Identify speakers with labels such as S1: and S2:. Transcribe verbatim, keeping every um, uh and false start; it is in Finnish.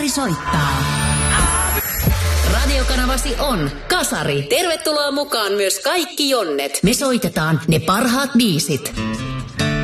S1: soittaa. Radiokanavasi on Kasari. Tervetuloa mukaan myös kaikki Jonnet. Me soitetaan ne parhaat biisit.